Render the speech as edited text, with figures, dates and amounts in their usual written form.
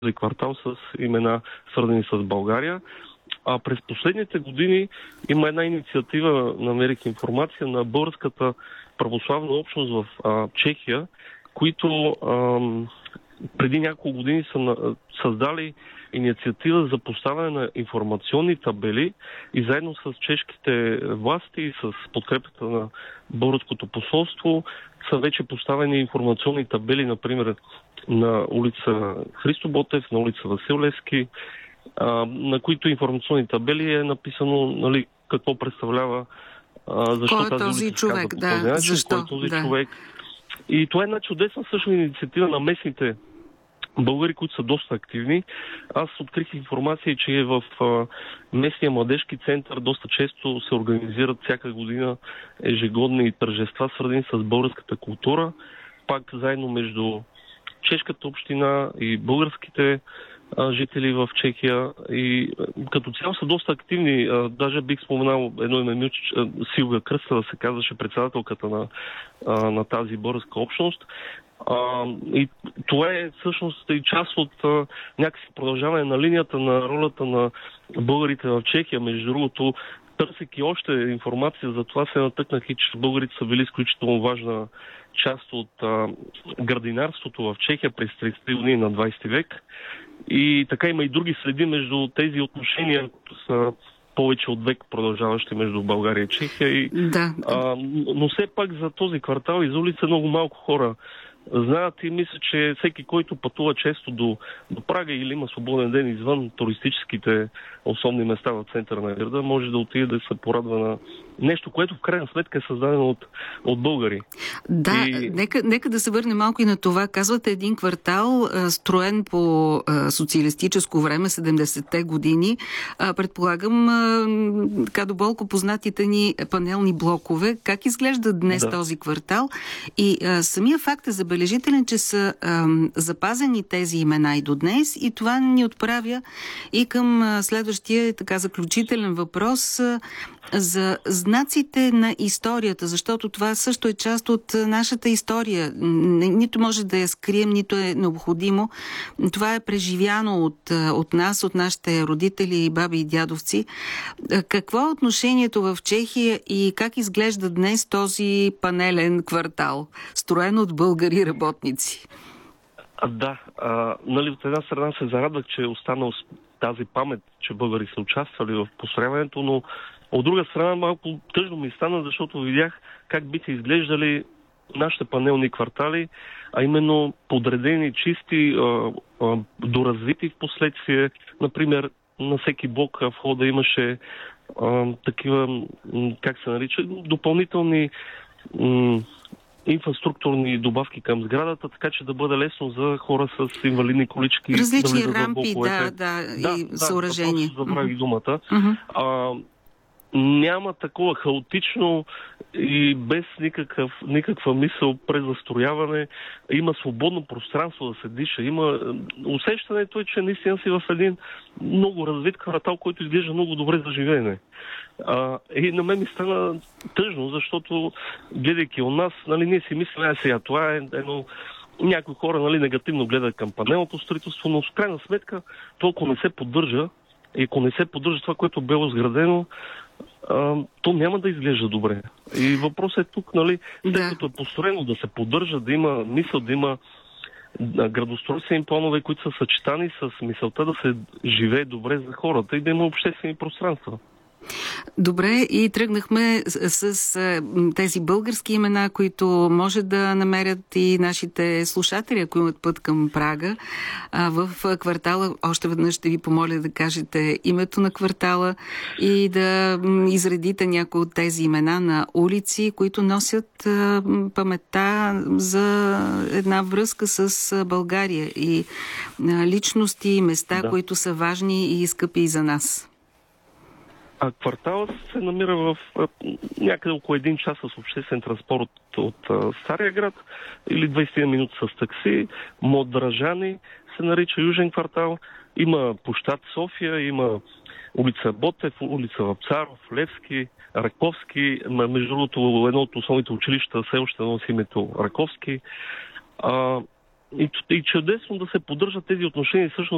този квартал с имена, свързани с България. А през последните години има една инициатива, намерих информация, на българската православна общност в Чехия, които преди няколко години са създали инициатива за поставяне на информационни табели и заедно с чешките власти и с подкрепата на българското посолство са вече поставени информационни табели, например, на улица Христо Ботев, на улица Васил Левски, на които информационни табели е написано, нали, какво представлява, защо кой е тази този улица човек, се казва по този начин, защо? кой е този човек. И това е една чудесна също инициатива на местните българи, които са доста активни. Аз открих информация, че в местния младежки център доста често се организират всяка година ежегодни тържества, свързани с българската култура, пак заедно между чешката община и българските жители в Чехия. И като цяло са доста активни. Даже бих споменал едно име, Силвия Кръстева се казваше, председателката на тази българска общност. И това е всъщност и част от някакси продължаване на линията на ролята на българите в Чехия. Между другото, търсейки още информация за това, се натъкнах и че българите са били изключително важна част от градинарството в Чехия през 30-те години на 20 век. И така има и други следи между тези отношения, които са повече от век продължаващи между България и Чехия. Но все пак за този квартал и за улица много малко хора знаят и мисля, че всеки, който пътува често до Прага или има свободен ден извън туристическите основни места в центъра на града, може да отиде да се порадва на нещо, което в крайна сметка е създадено от българи. Да, нека да се върне малко и на това. Казвате един квартал, строен по социалистическо време, 70-те години. Предполагам, така доболко познатите ни панелни блокове. Как изглежда днес този квартал? И самия факт е забележителен, че са запазени тези имена и до днес, и това ни отправя и към следващия така заключителен въпрос за знаците на историята, защото това също е част от нашата история. Нито може да я скрием, нито е необходимо. Това е преживяно от нас, от нашите родители, баби и дядовци. Какво е отношението в Чехия и как изглежда днес този панелен квартал, строен от българи работници? Нали, от една страна се зарадвах, че е останал тази памет, че българи са участвали в построяването, но от друга страна малко тъжно ми стана, защото видях как биха изглеждали нашите панелни квартали, а именно подредени, чисти, доразвити в последствие. Например, на всеки блок в входа имаше такива, как се нарича, допълнителни инфраструктурни добавки към сградата, така че да бъде лесно за хора с инвалидни колички. Различни рампи, и съоръжения. Забравих думата. Няма такова хаотично и без никаква мисъл презастрояване. Има свободно пространство да се диша. Има усещането е, че наистина си в един много развит квартал, който изглежда много добре за живеене. И на мен ми стана тъжно, защото гледайки у нас, нали, ние си мислим, сега това е едно... Някои хора, нали, негативно гледат към панелното строителство, но в крайна сметка толкова не се поддържа. И ако не се поддържа това, което било изградено, то няма да изглежда добре. И въпросът е тук, нали, след като е построено да се поддържа, да има мисъл, да има градостройствени планове, които са съчетани с мисълта да се живее добре за хората и да има обществени пространства. Добре, и тръгнахме с тези български имена, които може да намерят и нашите слушатели, ако имат път към Прага. В квартала, още веднъж ще ви помоля да кажете името на квартала и да изредите някои от тези имена на улици, които носят паметта за една връзка с България и личности, места, които са важни и скъпи и за нас. Кварталът се намира в някъде около 1 час с обществен транспорт от Стария град или 20 минути с такси. Модражани се нарича Южен квартал. Има площад София, има улица Ботев, улица Вапцаров, Левски, Раковски. Между другото, едно от основните училища все още носи името Раковски. И чудесно да се поддържат тези отношения. Всъщност